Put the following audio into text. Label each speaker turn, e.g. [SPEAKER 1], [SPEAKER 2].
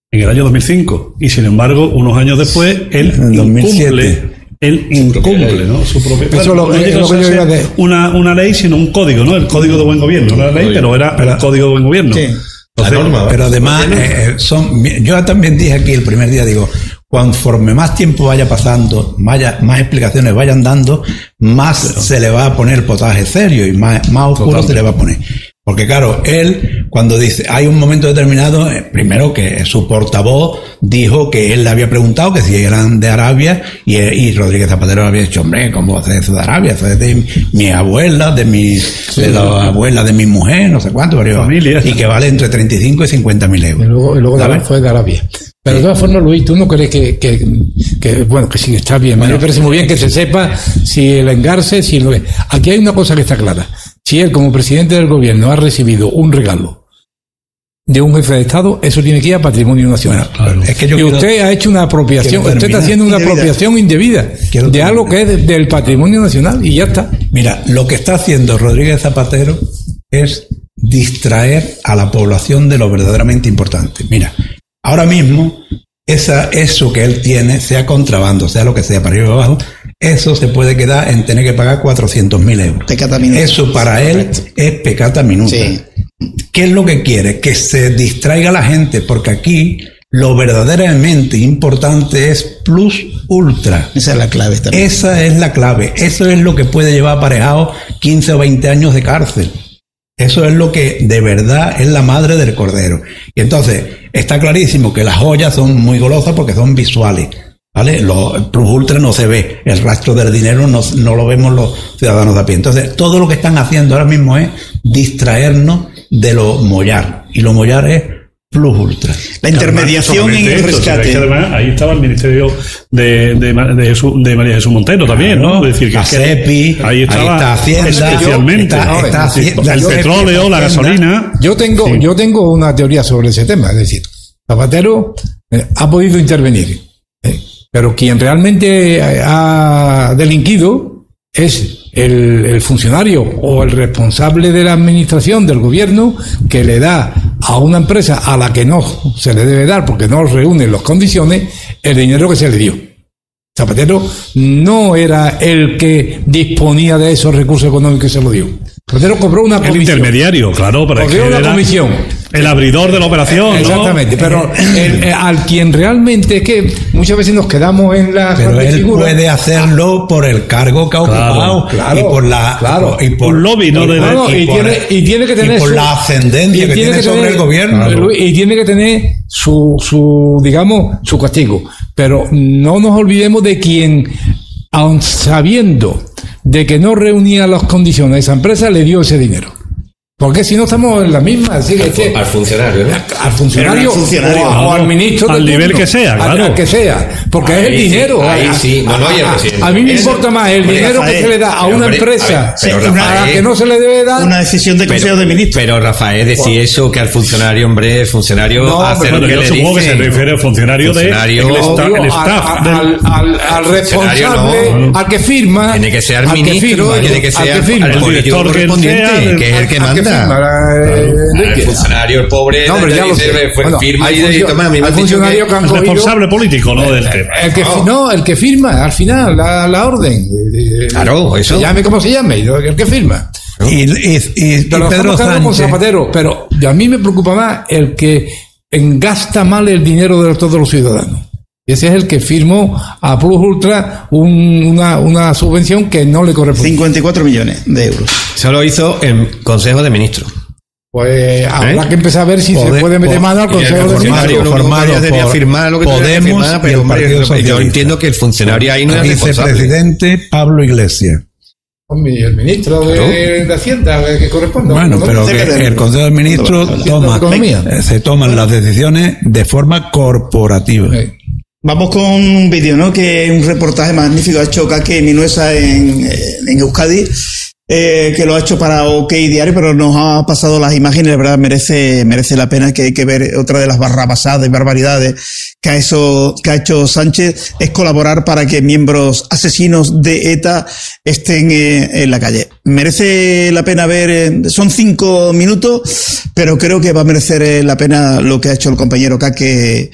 [SPEAKER 1] en el año 2005. Y sin embargo, unos años después, él incumple, ¿no? Su propia.
[SPEAKER 2] Eso no
[SPEAKER 1] una ley, sino un código, ¿no? El Código de Buen Gobierno. No era ley, pero era el Código de Buen Gobierno.
[SPEAKER 2] Sí.
[SPEAKER 3] Pero además, yo también dije aquí el primer día, digo, conforme más tiempo vaya pasando, más explicaciones vayan dando, más se le va a poner el potaje serio y más oscuro se le va a poner. Porque claro, él, cuando dice, hay un momento determinado, primero que su portavoz dijo que él le había preguntado que si eran de Arabia, y Rodríguez Zapatero le había dicho, hombre, ¿cómo va a ser eso de Arabia? Eso es de mi abuela, de la abuela de mi mujer, no sé cuánto,
[SPEAKER 1] familia,
[SPEAKER 3] y que vale entre 35 y 50.000 euros.
[SPEAKER 2] Y luego fue de Arabia. Pero de todas formas, Luis, ¿tú no crees que sí, está bien? Me parece muy bien que se sepa si el engarce, si lo es. Aquí hay una cosa que está clara. Si él, como presidente del gobierno, ha recibido un regalo de un jefe de Estado, eso tiene que ir a patrimonio nacional.
[SPEAKER 3] Claro. Es que y
[SPEAKER 2] usted ha hecho una apropiación, usted está haciendo una apropiación indebida de algo que es del patrimonio nacional y ya está.
[SPEAKER 3] Mira, lo que está haciendo Rodríguez Zapatero es distraer a la población de lo verdaderamente importante. Mira, ahora mismo, eso que él tiene, sea contrabando, sea lo que sea, para arriba y abajo, eso se puede quedar en tener que pagar 400.000 euros.
[SPEAKER 4] Pecata minuta.
[SPEAKER 3] Eso para él es pecata minuta.
[SPEAKER 4] Sí.
[SPEAKER 3] ¿Qué es lo que quiere? Que se distraiga la gente, porque aquí lo verdaderamente importante es plus ultra.
[SPEAKER 4] Esa es la clave también.
[SPEAKER 3] Esa es la clave. Eso es lo que puede llevar aparejado 15 o 20 años de cárcel. Eso es lo que de verdad es la madre del cordero. Y entonces, está clarísimo que las joyas son muy golosas porque son visuales, ¿vale? Los plus ultra no se ve, el rastro del dinero no lo vemos los ciudadanos de a pie. Entonces, todo lo que están haciendo ahora mismo es distraernos de lo mollar. Y lo mollar es plus ultra.
[SPEAKER 4] La intermediación en el rescate.
[SPEAKER 1] Además, ahí estaba el ministerio de María Jesús Montero también, ¿no? Es decir,
[SPEAKER 3] la CEPI,
[SPEAKER 1] ahí está
[SPEAKER 3] Hacienda,
[SPEAKER 1] especialmente. El petróleo, la gasolina.
[SPEAKER 2] Yo tengo una teoría sobre ese tema. Es decir, Zapatero ha podido intervenir, pero quien realmente ha delinquido es el funcionario o el responsable de la administración del gobierno que le da a una empresa a la que no se le debe dar porque no reúne las condiciones el dinero que se le dio. Zapatero no era el que disponía de esos recursos económicos que se lo dio. Zapatero cobró una comisión.
[SPEAKER 1] El intermediario, claro, para
[SPEAKER 2] cobró una comisión.
[SPEAKER 1] El abridor de la operación,
[SPEAKER 2] exactamente, ¿no? Pero al quien realmente es que muchas veces nos quedamos en la
[SPEAKER 3] pero él figura. Puede hacerlo por el cargo que ha ocupado y por la y por
[SPEAKER 1] un lobby, ¿no?
[SPEAKER 2] Y tiene que tener
[SPEAKER 3] por la ascendencia que tiene sobre el gobierno.
[SPEAKER 2] Y tiene que tener su digamos su castigo. Pero no nos olvidemos de quien, aun sabiendo de que no reunía las condiciones, esa empresa le dio ese dinero. Porque si no estamos en la misma, así que
[SPEAKER 5] al funcionario, ¿no?
[SPEAKER 2] Al funcionario o al ministro
[SPEAKER 1] al nivel que sea, claro.
[SPEAKER 2] Al que sea, porque ahí es el dinero.
[SPEAKER 5] Ahí sí,
[SPEAKER 2] a mí me importa más el dinero que se le da a una empresa a la que no se le debe dar.
[SPEAKER 4] Una decisión de Consejo de Ministros.
[SPEAKER 5] Pero Rafael, decir eso que al funcionario, hombre, el funcionario hace lo que le dice.
[SPEAKER 1] Yo supongo que se refiere al funcionario del staff.
[SPEAKER 2] Al responsable, al que firma.
[SPEAKER 5] Tiene que ser al ministro, tiene que ser al político correspondiente, que es el que manda. El funcionario, el pobre,
[SPEAKER 2] no, hombre, ya dice,
[SPEAKER 5] firma y toma.
[SPEAKER 2] El funcionario que
[SPEAKER 1] el responsable político, ¿no? Del tema.
[SPEAKER 2] El que firma al final la orden.
[SPEAKER 5] Claro, eso.
[SPEAKER 2] Se llame como se llame, el que firma.
[SPEAKER 3] Pero
[SPEAKER 2] Pedro Sánchez con Zapatero, pero a mí me preocupa más el que gasta mal el dinero de todos los ciudadanos. Ese es el que firmó a Plus Ultra una subvención que no le corresponde.
[SPEAKER 4] 54 millones de euros.
[SPEAKER 5] Eso lo hizo el Consejo de Ministros.
[SPEAKER 2] Pues habrá que empezar a ver si se puede meter mano al Consejo de Ministros.
[SPEAKER 5] Debería firmar lo que
[SPEAKER 3] Podemos,
[SPEAKER 5] pero hombre, yo entiendo que el funcionario ahí no es responsable.
[SPEAKER 3] Vicepresidente Pablo Iglesias.
[SPEAKER 2] El ministro de Hacienda que corresponde.
[SPEAKER 3] Bueno, pero que el Consejo de Ministros se toman las decisiones de forma corporativa.
[SPEAKER 4] Vamos con un vídeo, ¿no? Que es un reportaje magnífico, ha hecho Kake Minuesa en Euskadi, que lo ha hecho para OK Diario, pero nos ha pasado las imágenes, la verdad merece la pena, que hay que ver otra de las barrabasadas y barbaridades que ha hecho Sánchez, es colaborar para que miembros asesinos de ETA estén en la calle. Merece la pena ver, son 5 minutos, pero creo que va a merecer la pena lo que ha hecho el compañero Kake